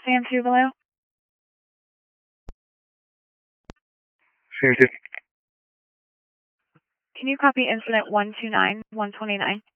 San Tuvalu. San Diego. Can you copy incident 129-129?